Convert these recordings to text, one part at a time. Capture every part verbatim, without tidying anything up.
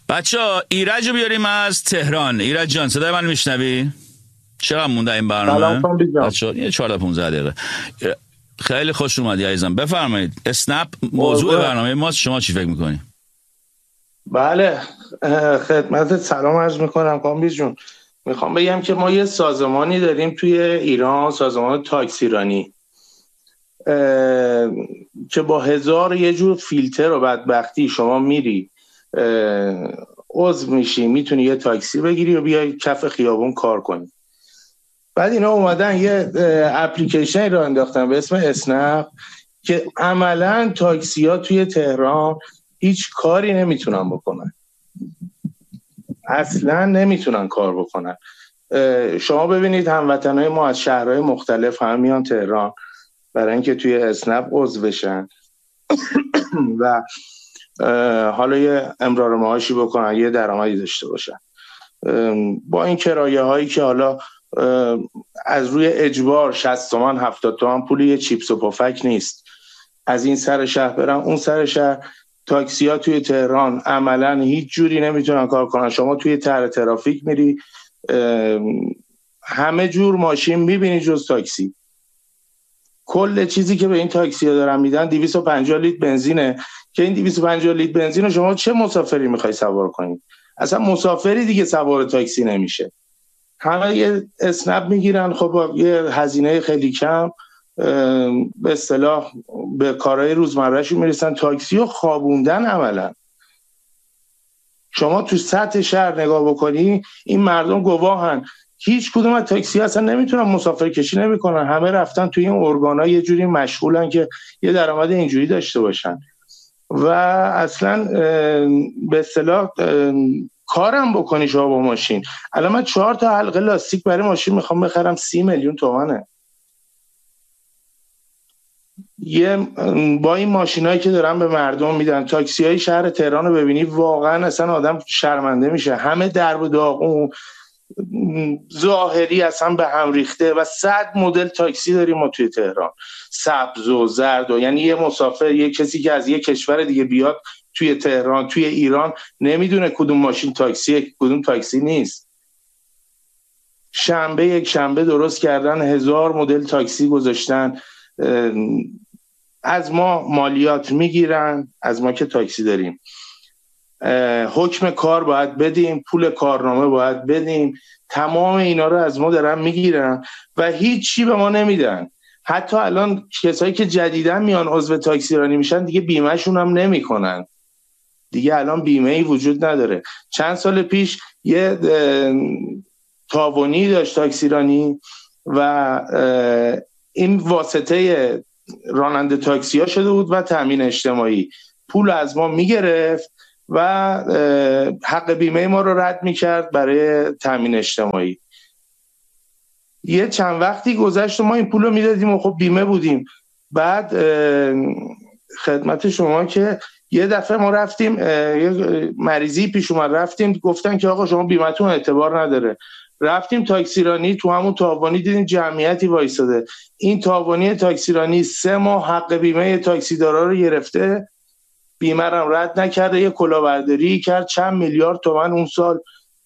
بچه ها ایرج رو بیاریم از تهران. ایرج جان صدای من میشنوی؟ چقدر مونده این برنامه؟ بچه ها یه چهارده پونزده دقیقه. خیلی خوش اومدی عزیزم، بفرمایید. اسنپ موضوع برنامه ماست، شما چی فکر میکنی؟ بله خدمت سلام عرض میکنم کامبیز جون. میخوام بگم که ما یه سازمانی داریم توی ایران، سازمان تاکسیرانی، که با هزار یه جور فیلتر و بدبختی شما میری عضو میشی، میتونی یه تاکسی بگیری و بیای کف خیابون کار کنی. بعد اینا اومدن یه اپلیکیشن رو انداختن به اسم اسنپ که عملا تاکسی ها توی تهران هیچ کاری نمیتونن بکنن، اصلا نمیتونن کار بکنن. شما ببینید هموطنای ما از شهرهای مختلف هم میان تهران برای اینکه توی اسنپ عضو بشن و حالا یه امرار معاشی بکنن، یه درآمدی داشته باشن. با این کرایه هایی که حالا از روی اجبار شصت تومن هفتاد تومن پول یه چیپس و پفک نیست، از این سر شهر برن اون سر شهر. تاکسی ها توی تهران عملا هیچ جوری نمیتونن کار کنن. شما توی طرح ترافیک میری همه جور ماشین میبینی جز تاکسی. کل چیزی که به این تاکسی ها دارن میدن دویست و پنجاه لیتر بنزینه که این دویست و پنجاه لیتر بنزین رو شما چه مسافری میخوای سوار کنید؟ اصلا مسافری دیگه سوار تاکسی نمیشه. همه یه اسنپ میگیرن، خب یه هزینه خیلی کم به اصطلاح به کارهای روزمرهشون میرسن. تاکسی رو خوابوندن عملا. شما تو سطح شهر نگاه بکنی، این مردم گواهن، هیچ کدوم از تاکسی اصلا نمیتونن مسافر کشی نمیکنن. همه رفتن توی این ارگانا یه جوری مشغولن که یه درآمد اینجوری داشته باشن و اصلا به اصطلاح کارم بکنی شما با ماشین. الان من چهار تا حلقه لاستیک برای ماشین میخوام بخرم، سی میلیون تومنه. یه با این ماشینایی که دارن به مردم میدن، تاکسی های شهر تهران رو ببینی واقعا اصلا آدم شرمنده میشه. همه درب و داغون، ظاهری اصلا به هم ریخته و صد مدل تاکسی داریم ما توی تهران، سبز و زرد و یعنی یه مسافر، یه کسی که از یه کشور دیگه بیاد توی تهران، توی ایران، نمیدونه کدوم ماشین تاکسی کدوم تاکسی نیست. شنبه یک شنبه درست کردن، هزار مدل تاکسی گذاشتن، از ما مالیات میگیرن، از ما که تاکسی داریم، حکم کار باید بدیم، پول کارنامه باید بدیم، تمام اینا رو از ما دارن میگیرن و هیچی به ما نمیدن. حتی الان کسایی که جدیدن میان عضو تاکسیرانی میشن دیگه بیمه شون هم نمیکنن. دیگه الان بیمه ای وجود نداره. چند سال پیش یه تاوانی داشت تاکسیرانی و این واسطه راننده تاکسی ها شده بود و تامین اجتماعی پول از ما میگرفت و حق بیمه ما رو رد میکرد برای تامین اجتماعی. یه چند وقتی گذشت و ما این پول رو میدادیم و خب بیمه بودیم. بعد خدمت شما که یه دفعه ما رفتیم، یه مریضی پیش اومد، رفتیم گفتن که آقا شما بیمه‌تون اعتبار نداره. رفتیم تاکسیرانی، تو همون تاوانی دیدیم جمعیتی وایساده. این تاوانی تاکسیرانی سه ماه حق بیمه تاکسیدارا رو گرفته، بیمه رو رد نکرده، یه کلاهبرداری کرد، چند میلیارد تومان اون سال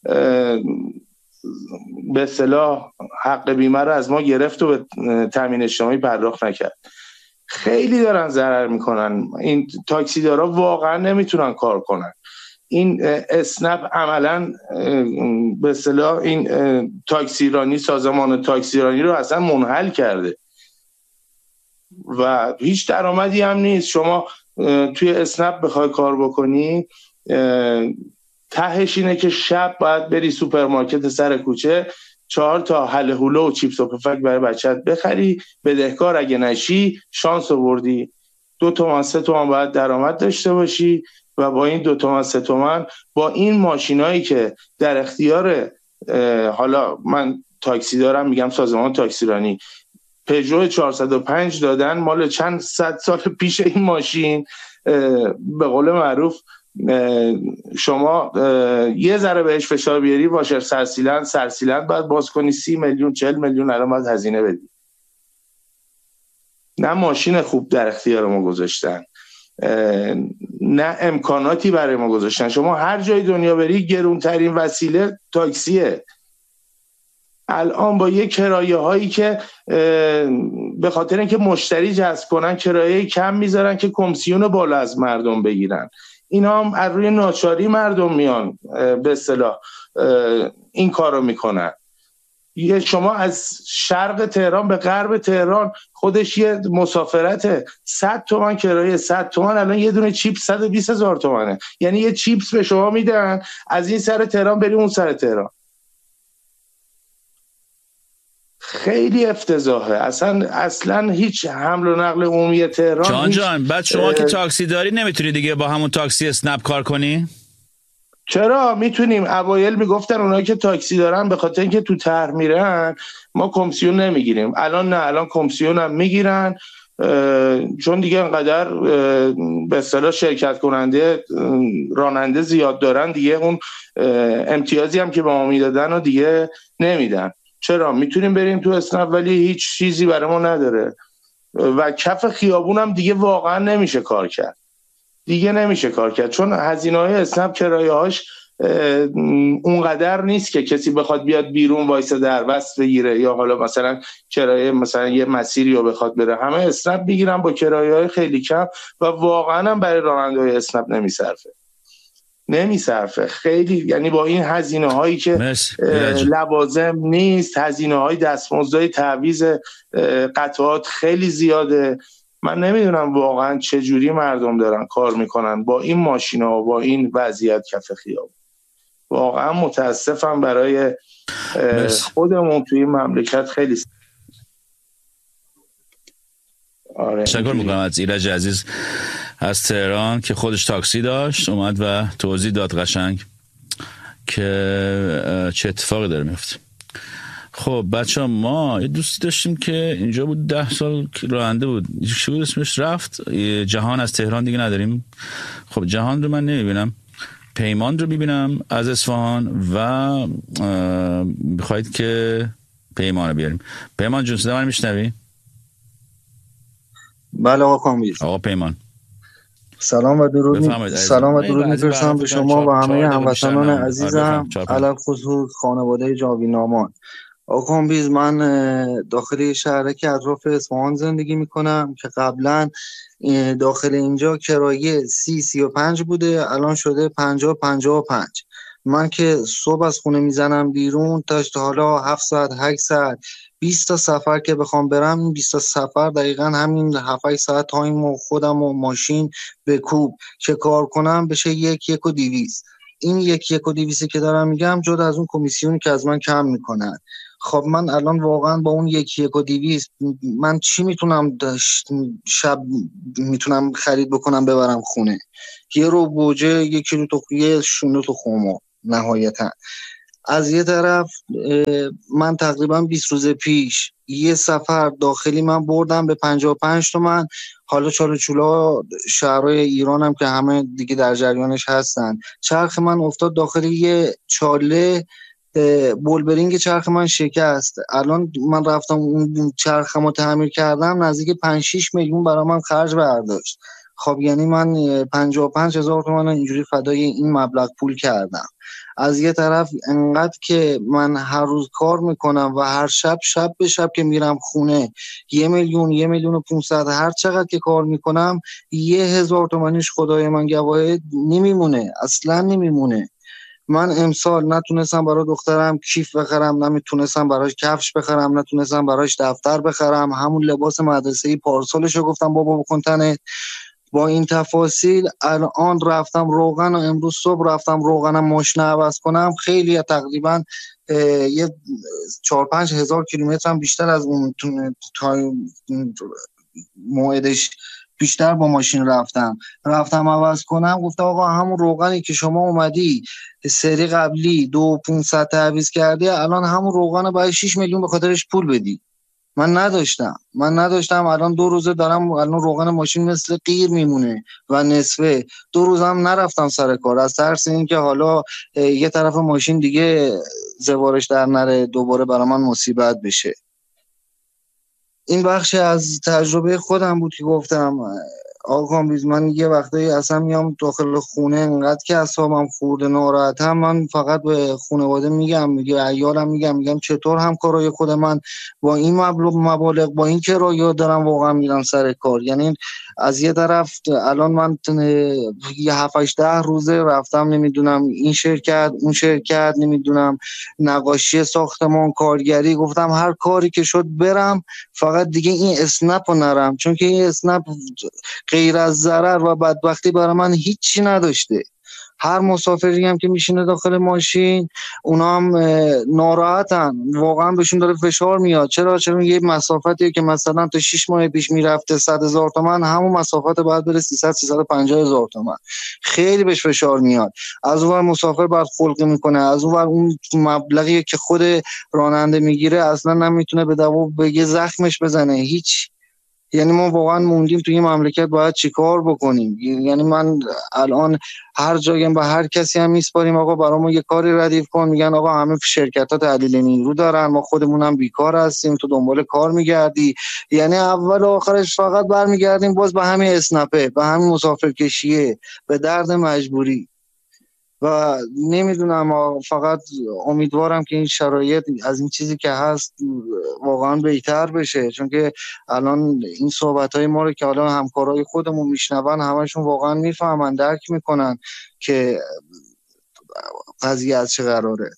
به اصطلاح حق بیمه رو از ما گرفت و به تامین اجتماعی پرداخت نکرد. خیلی دارن ضرر میکنن. این تاکسیدارا واقعا نمیتونن کار کنن. این اسنپ عملا به اصطلاح این تاکسیرانی، سازمان تاکسیرانی رو اصلا منحل کرده و هیچ درآمدی هم نیست. شما توی اسنپ بخوای کار بکنی، تهش اینه که شب باید بری سوپرمارکت سر کوچه چهار تا حله هوله و چیپس و پفک برای بچت بخری، بدهکار اگه نشی شانس آوردی. دو تومن سه تومن باید درآمد داشته باشی و با این دو تومن سه تومن با این ماشینایی که در اختیار حالا من تاکسی دارم میگم سازمان تاکسیرانی، پژو چهارصد و پنج دادن مال چند صد سال پیش. این ماشین به قول معروف شما یه ذره بهش فشار بیاری واشر سرسیلند سرسیلند باید باز کنی، سی میلیون چهل میلیون الان باید هزینه بدی. نه ماشین خوب در اختیار ما گذاشتن. نه امکاناتی برای ما گذاشتن. شما هر جای دنیا بری گرونترین وسیله تاکسیه. الان با یه کرایه هایی که به خاطر اینکه مشتری جذب کنن کرایه کم میذارن که کمیسیون بالا از مردم بگیرن. اینا هم از روی ناچاری مردم میان به اصطلاح این کارو میکنن. یه شما از شرق تهران به غرب تهران خودش یه مسافرته، صد تومن کرایه، صد تومن الان یه دونه چیپس صد و بیست هزار تومنه. یعنی یه چیپس به شما میدن از این سر تهران بری اون سر تهران. خیلی افتضاحه. اصلا اصلا هیچ حمل و نقل عمومی تهران. جان جان بعد شما اه... که تاکسی داری نمیتونی دیگه با همون تاکسی اسنپ کار کنی؟ چرا میتونیم. اوایل میگفتن اونایی که تاکسی دارن به خاطر اینکه تو طرح میرن ما کمیسیون نمیگیریم. الان نه، الان کمیسیون هم میگیرن چون دیگه انقدر به اصطلاح شرکت کننده راننده زیاد دارن، دیگه اون امتیازی هم که به ما میدادن و دیگه نمیدن. چرا میتونیم بریم تو اسنپ ولی هیچ چیزی برای ما نداره و کف خیابون هم دیگه واقعا نمیشه کار کرد. دیگه نمیشه کار کرد چون هزینه‌های اسنپ کرایه‌هاش اونقدر نیست که کسی بخواد بیاد بیرون وایسه در وسط بگیره یا حالا مثلا کرایه مثلا یه مسیری رو بخواد بره. همه اسنپ میگیرن با کرایه‌های خیلی کم و واقعا هم برای راننده‌های اسنپ نمیصرفه. نمیصرفه خیلی. یعنی با این هزینه هایی که لوازم نیست، هزینه های دستمزدهای تعویض قطعات خیلی زیاده. من نمیدونم واقعا چه جوری مردم دارن کار میکنن با این ماشینا و با این وضعیت کف خیابون. واقعا متاسفم برای خودمون توی این مملکت. خیلی آره تشکر میکنم از ایرج عزیز از تهران که خودش تاکسی داشت اومد و توضیح داد قشنگ که چه اتفاقی داره میفته. خب بچه ها ما یه دوستی داشتیم که اینجا بود ده سال راننده بود، چی بود اسمش رفت؟ جهان از تهران دیگه نداریم. خب جهان رو من نمیبینم، پیمان رو میبینم از اصفهان و بخواید که پیمان رو بیاریم. پیمان جون صدا من میشنوی؟ بله آقا کامبیز. آقا پیمان سلام و درود سلام و درود می‌فرستم به شما و همه هموطنان عزیزم، علل خصوص خانواده جاویدنامان. آقا کامبیز من داخل شهری که اطراف اصفهان زندگی میکنم که قبلا داخل اینجا کرایه سی سی و پنج بوده، الان شده پنجاه پنجاه و پنج. من که صبح از خونه میزنم بیرون تا حالا هفت ساعت هشت ساعت بیست تا سفر که بخوام برم، بیست تا سفر دقیقاً همین هفت هشت ساعت تایم و خودم و ماشین به کوب که کار کنم بشه یک یک و دیویست. این یک یک و دیویستی که دارم میگم جدا از اون کمیسیونی که از من کم میکنن. خب من الان واقعا با اون یک یک و دیویست من چی میتونم شب میتونم خرید بکنم ببرم خونه؟ یه رو گوجه، یک کیلو تخمه، شونه تو خومو. نهایتا از یه طرف من تقریبا بیست روز پیش یه سفر داخلی من بردم به پنجاه و پنج تومن. حالا چاله چولا شهرهای ایران هم که همه دیگه در جریانش هستن، چرخ من افتاد داخل یه چاله، بولبرینگ چرخ من شکست. الان من رفتم اون چرخمو تعمیر کردم، نزدیک پنج شش میلیون برای من خرج برداشت. خب یعنی من پنجاه و پنج هزار تومان اینجوری فدای این مبلغ پول کردم. از یه طرف انقدر که من هر روز کار میکنم و هر شب شب به شب که میرم خونه یه میلیون یه میلیون و پونصد هر چقدر که کار میکنم یه هزار تومانیش خدای من گواهی نمیمونه، اصلا نمیمونه. من امسال نتونستم برای دخترم کیف بخرم، نمیتونستم براش کفش بخرم، نتونستم براش دفتر بخرم، همون لباس مدرسه‌ای پارسالشو گفتم بابا بکن تنت. با این تفاصیل الان رفتم روغن و امروز صبح رفتم روغنم ماشین عوض کنم، خیلی تقریبا یه چهار پنج هزار کیلومتر هم بیشتر از اون تا موعدش بیشتر با ماشین رفتم رفتم عوض کنم. گفت آقا همون روغنی که شما اومدی سری قبلی دو پونصد تعویض کردی الان همون روغن باید شش میلیون به خاطرش پول بدی. من نداشتم من نداشتم الان دو روزه دارم، الان روغن ماشین مثل قیر میمونه و نصفه. دو روز هم نرفتم سر کار از ترس این که حالا یه طرف ماشین دیگه زوارش در نره دوباره برای من مصیبت بشه. این بخش از تجربه خودم بود که گفتم آقا بیز من یه وقتایی اصلا میام داخل خونه انقدر که اعصابم خورده ناراحتم، من فقط به خانواده میگم، میگه عیالم میگم میگم چطور همکارای خود من با این مبلغ مبالغ با این کرایه دارم واقعا میرم سر کار. یعنی از یه طرف الان من یه هفت هشت ده روزه رفتم نمیدونم این شرکت اون شرکت نمیدونم نقاشی ساختمان کارگری، گفتم هر کاری که شد برم، فقط دیگه این اسنپ رو نرم، چون که این اسنپ غیر از ضرر و بدبختی برای من هیچی نداشته. هر مسافری هم که میشینه داخل ماشین اونا هم ناراحتن، واقعا بهشون داره فشار میاد. چرا؟ چون یه مسافتی که مثلا تا شش ماه پیش میرفته صد هزار تومان، همون مسافت باید بره سیصد سیصد و پنجاه هزار تومان. خیلی بهش فشار میاد. از اون ور مسافر بعد خلقی میکنه، از اون ور اون مبلغی که خود راننده میگیره اصلا نمیتونه به دوا بگه زخمش بزنه هیچ. یعنی ما واقعا موندیم توی این مملکت باید چیکار بکنیم. یعنی من الان هر جایم به هر کسی هم میسپاریم آقا برامون یه کاری ردیف کن، میگن آقا همه شرکت‌ها تحلیل نیرو دارن، ما خودمون هم بیکار هستیم، تو دنبال کار میگردی. یعنی اول و آخرش فقط برمیگردیم باز به همین اسنپه، به همین مسافرکشیه، به درد مجبوری. و نمیدونم، فقط امیدوارم که این شرایط از این چیزی که هست واقعا بهتر بشه، چون که الان این صحبت‌های ما رو که الان همکارای خودمون میشنون همشون واقعا میفهمن، درک میکنن که قضیه از چه قراره.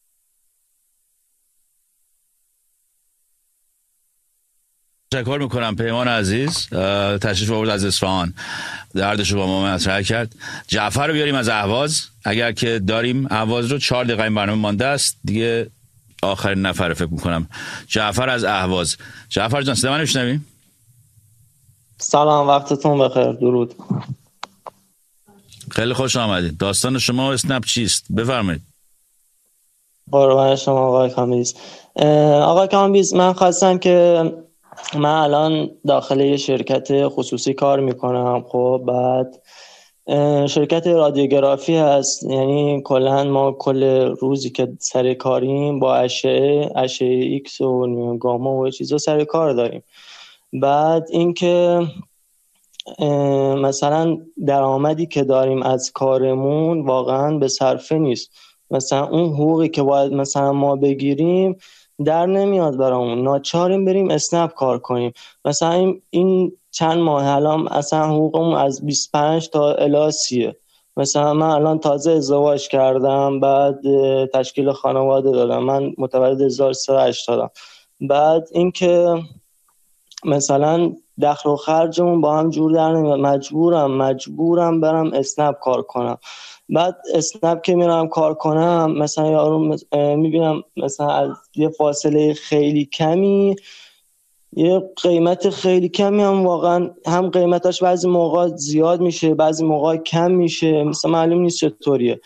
تشکر میکنم پیمان عزیز، تشریف آورد از اصفهان، دردشو با ما مطرح کرد. جعفر رو بیاریم از اهواز اگر که داریم. اهواز رو چهار دقیقه این برنامه مانده است دیگه، آخرین نفر فکر میکنم. جعفر از اهواز. جعفر جان صدا من میشنوی؟ سلام، وقتتون بخیر. درود. خیلی خوش آمدید. داستان شما اسنپ چیست؟ بفرمایید. قربان شما آقای کامبیز. آقای کامبیز، من خواستم که من الان داخل یه شرکت خصوصی کار میکنم. خب بعد شرکت رادیوگرافی هست، یعنی کلا ما کل روزی که سر کاریم با اشعه اشعه ایکس و گاما و چیزا سر کار داریم. بعد اینکه مثلا درآمدی که داریم از کارمون واقعا به صرفه نیست. مثلا اون حقوقی که باید مثلا ما بگیریم در نمیاد برامون، ناچاریم بریم اسنپ کار کنیم. مثلا این, این چند ماه الان اصلا حقوقمون از بیست و پنج تا الی سی. مثلا من الان تازه ازدواج کردم، بعد تشکیل خانواده دادم، من متولد هزار و سیصد و هشتاد. بعد اینکه مثلا دخل و خرجمون با هم جور در نمیاد، مجبورم مجبورم برم اسنپ کار کنم. بعد اسنپ که میرم کار کنم مثلا یارو میبینم مثلا از یه فاصله خیلی کمی یه قیمت خیلی کمی هم واقعا هم قیمتاش بعضی موقع زیاد میشه بعضی موقع کم میشه، مثلا معلوم نیست چطوریه.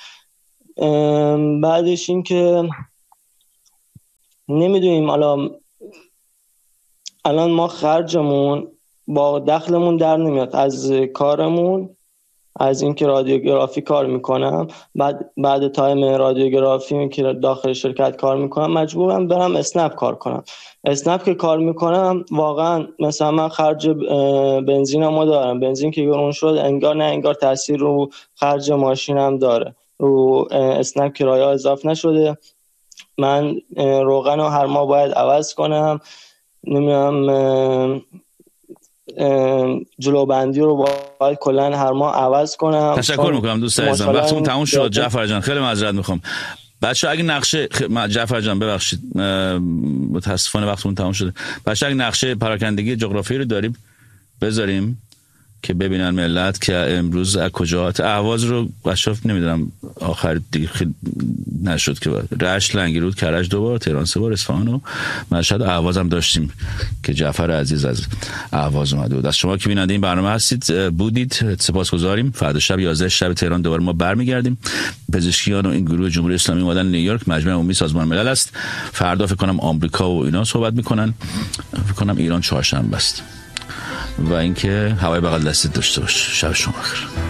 بعدش این که نمیدونیم الان الان ما خرجمون با دخلمون در نمیاد از کارمون، از اینکه رادیوگرافی کار میکنم. بعد بعد تایم رادیوگرافی که داخل شرکت کار میکنم مجبورم برم اسنپ کار کنم. اسنپ که کار میکنم واقعا مثلا من خرج بنزینمو دارم، بنزین که گرون شد انگار نه انگار تاثیر رو خرج ماشینم داره، رو اسنپ کرایه اضافه نشده. من روغن رو هر ماه باید عوض کنم، نمیدونم جلوبندی رو باید کلا هر ماه عوض کنم. تشکر میکنم دوست عزیزم، وقتمون تموم شد. جعفر جان خیلی معذرت میخوام. بچه اگه نقشه خ... جعفر جان ببخشید متاسفانه وقتمون تموم شده. بچه اگه نقشه پراکندگی جغرافیایی رو داریم بذاریم که ببینن ملت که امروز از کجاست. اهواز رو قشاف نمیدونم آخر دیگه خیلی نشد که رشت، لنگرود، کرج دو بار، تهران سه بار، اصفهان و مشهد و اهواز هم داشتیم که جعفر عزیز از اهواز اومده بود. از شما که بیننده این برنامه هستید بودید سپاسگزاریم. فردا شب یازده شب تهران دوباره ما برمیگردیم. پزشکیان و این گروه جمهوری اسلامی اومدن نیویورک، مجمع عمومی سازمان ملل است. فردا فکر کنم آمریکا و اینا صحبت میکنن، فکر کنم ایران چهارشنبه است. و اینکه هوای بغل دستت داشته باش. شب شما بخیر.